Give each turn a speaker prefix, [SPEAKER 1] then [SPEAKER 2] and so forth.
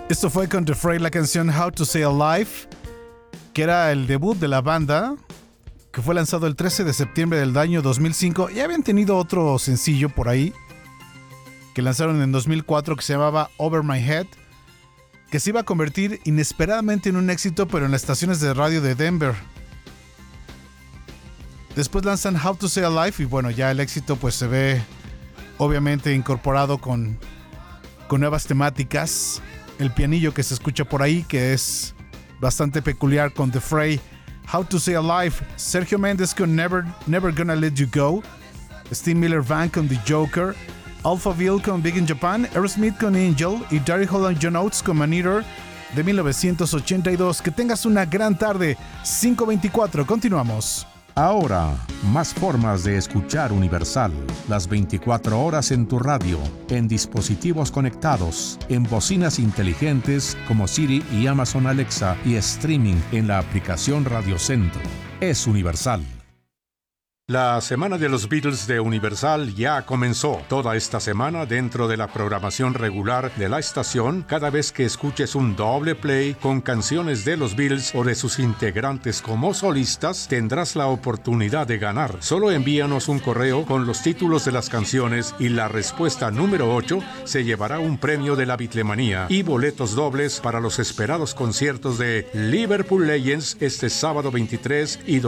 [SPEAKER 1] Esto fue con The Fray, la canción How to Stay Alive, que era el debut de la banda, que fue lanzado el 13 de septiembre del año 2005. Ya habían tenido otro sencillo por ahí, que lanzaron en 2004, que se llamaba Over My Head, que se iba a convertir inesperadamente en un éxito, pero en las estaciones de radio de Denver. Después lanzan How to Stay Alive y bueno, ya el éxito pues se ve obviamente incorporado con nuevas temáticas. El pianillo que se escucha por ahí, que es bastante peculiar con The Fray. How to Stay Alive, Sergio Méndez con Never Gonna Let You Go, Steve Miller Band con The Joker, Alphaville con Big in Japan, Aerosmith con Angel y Daryl Hall and John Oates con Man Eater de 1982. Que tengas una gran tarde. 5:24, continuamos.
[SPEAKER 2] Ahora, más formas de escuchar Universal. Las 24 horas en tu radio, en dispositivos conectados, en bocinas inteligentes como Siri y Amazon Alexa y streaming en la aplicación Radio Centro. Es Universal. La semana de los Beatles de Universal ya comenzó. Toda esta semana, dentro de la programación regular de la estación, cada vez que escuches un doble play con canciones de los Beatles o de sus integrantes como solistas, tendrás la oportunidad de ganar. Solo envíanos un correo con los títulos de las canciones y la respuesta número 8 se llevará un premio de la Beatlemanía y boletos dobles para los esperados conciertos de Liverpool Legends este sábado 23 y